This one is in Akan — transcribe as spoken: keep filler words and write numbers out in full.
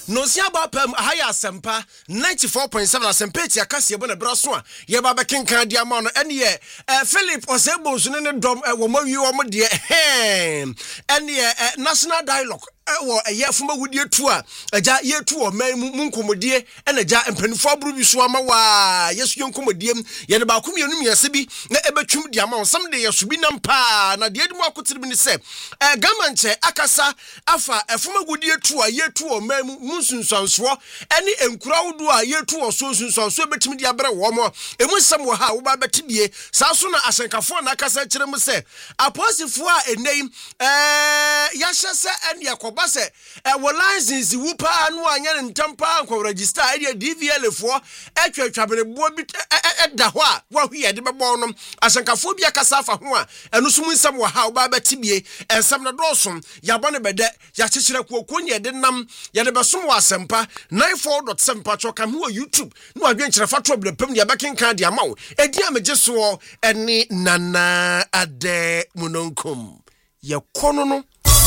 no si abapam ahaya asempa ninety-four point seven asempa ti akase ebo na braso a ye ba bekenkan dia ma no ene ye Philip Osebo so ne dom wo mawi wo mo de ene ye national dialogue wo ye fuma wudie tu a agya ye tu o man mu nkomodie ene agya empanifo aburu bi so ama wa yesu nkomodie ye ne ba akum ye num yese bi na ebetwum dia ma onsam de yesu bi nam pa na de edi mu akotire bi ni se eh gamanche akasa afa efuma wudie tu a ye tu o man mu sunsanso ene enkura wudu a ye tu o so sunsanso betim dia bere wo mo emu sem wo ha wo ba betibie sa so na asenkafo na akasa kire mu se aposifo a enei eh ya hyese ene yakoba se e wo license wu pa anu anya ntampa anko register area D V L fo etwetwabere bo bi da ho a wo hwe de bebo no asenkafo bi akasa afa ho a enu so mu nsem wo ha wo ba betibie ensem na dosom ya bone bede ya kyekire kuokuo ne de nam ya de besom wo asempa ninety-four point seven patcho kam ho YouTube no adwen kyere fa to blepam ya bekenkan de amawo edi amegye so eni nana ade munonkum ye kono no